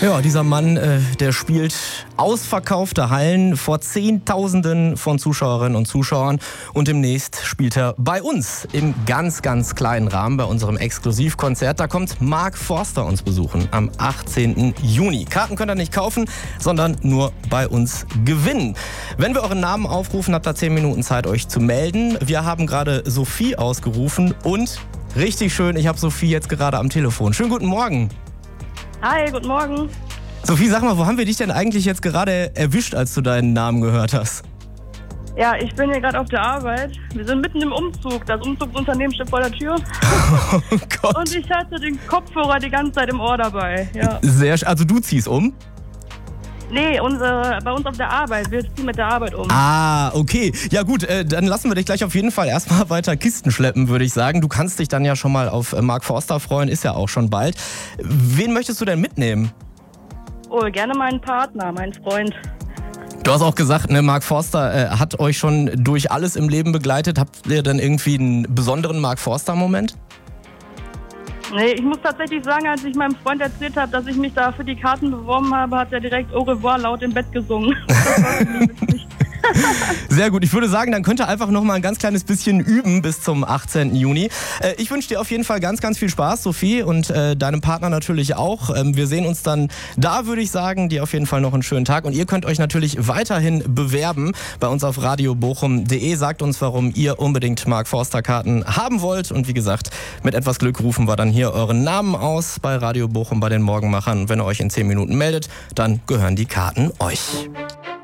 Ja, dieser Mann, der spielt ausverkaufte Hallen vor Zehntausenden von Zuschauerinnen und Zuschauern. Und demnächst spielt er bei uns im ganz, ganz kleinen Rahmen bei unserem Exklusivkonzert. Da kommt Mark Forster uns besuchen am 18. Juni. Karten könnt ihr nicht kaufen, sondern nur bei uns gewinnen. Wenn wir euren Namen aufrufen, habt ihr 10 Minuten Zeit, euch zu melden. Wir haben gerade Sophie ausgerufen und richtig schön, ich habe Sophie jetzt gerade am Telefon. Schönen guten Morgen. Hi, guten Morgen. Sophie, sag mal, wo haben wir dich denn eigentlich jetzt gerade erwischt, als du deinen Namen gehört hast? Ja, ich bin hier gerade auf der Arbeit. Wir sind mitten im Umzug. Das Umzugsunternehmen steht vor der Tür. Oh Gott. Und ich hatte den Kopfhörer die ganze Zeit im Ohr dabei. Ja. Also du ziehst um? Nee, bei uns auf der Arbeit. Wir ziehen mit der Arbeit um. Ah, okay. Ja gut, dann lassen wir dich gleich auf jeden Fall erstmal weiter Kisten schleppen, würde ich sagen. Du kannst dich dann ja schon mal auf Mark Forster freuen, ist ja auch schon bald. Wen möchtest du denn mitnehmen? Oh, gerne meinen Partner, meinen Freund. Du hast auch gesagt, ne, Mark Forster hat euch schon durch alles im Leben begleitet. Habt ihr denn irgendwie einen besonderen Mark Forster-Moment? Nee, ich muss tatsächlich sagen, als ich meinem Freund erzählt habe, dass ich mich da für die Karten beworben habe, hat er direkt Au revoir laut im Bett gesungen. Das war irgendwie witzig. Sehr gut. Ich würde sagen, dann könnt ihr einfach noch mal ein ganz kleines bisschen üben bis zum 18. Juni. Ich wünsche dir auf jeden Fall ganz, ganz viel Spaß, Sophie, und deinem Partner natürlich auch. Wir sehen uns dann da, würde ich sagen. Dir auf jeden Fall noch einen schönen Tag. Und ihr könnt euch natürlich weiterhin bewerben bei uns auf radiobochum.de. Sagt uns, warum ihr unbedingt Mark Forster Karten haben wollt. Und wie gesagt, mit etwas Glück rufen wir dann hier euren Namen aus bei Radio Bochum bei den Morgenmachern. Und wenn ihr euch in 10 Minuten meldet, dann gehören die Karten euch.